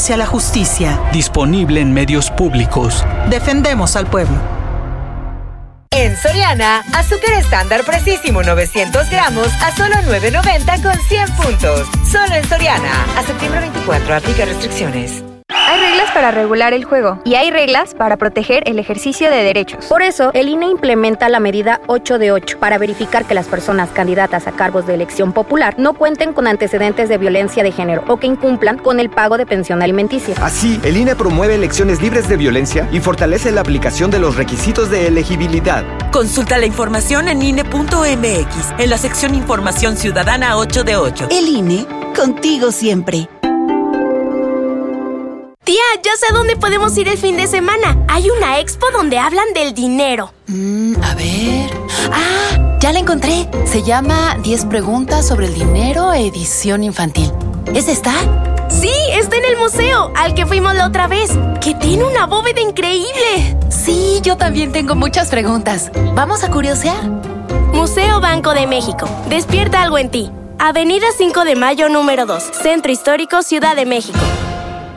hacia la justicia. Disponible en medios públicos. Defendemos al pueblo. En Soriana, azúcar estándar precisísimo 900 gramos a solo $9.90 con 100 puntos. Solo en Soriana. A septiembre 24, aplica restricciones. Hay reglas para regular el juego y hay reglas para proteger el ejercicio de derechos. Por eso, el INE implementa la medida 8 de 8 para verificar que las personas candidatas a cargos de elección popular no cuenten con antecedentes de violencia de género o que incumplan con el pago de pensión alimenticia. Así, el INE promueve elecciones libres de violencia y fortalece la aplicación de los requisitos de elegibilidad. Consulta la información en INE.mx, en la sección Información Ciudadana 8 de 8. El INE, contigo siempre. Tía, ya sé a dónde podemos ir el fin de semana. Hay una expo donde hablan del dinero. A ver... ¡Ah! Ya la encontré. Se llama 10 preguntas sobre el dinero, edición infantil. ¿Es esta? Sí, está en el museo, al que fuimos la otra vez, que tiene una bóveda increíble. Sí, yo también tengo muchas preguntas. ¿Vamos a curiosear? Museo Banco de México. Despierta algo en ti. Avenida 5 de Mayo, número 2. Centro Histórico, Ciudad de México.